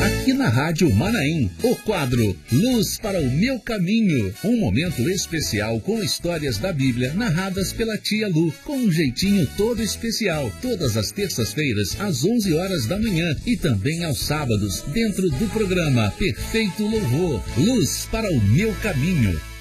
Aqui na Rádio Manaim, o quadro Luz para o Meu Caminho. Um momento especial com histórias da Bíblia narradas pela tia Lu, com um jeitinho todo especial. Todas as terças-feiras, às 11 horas da manhã e também aos sábados, dentro do programa Perfeito Louvor. Luz para o Meu Caminho.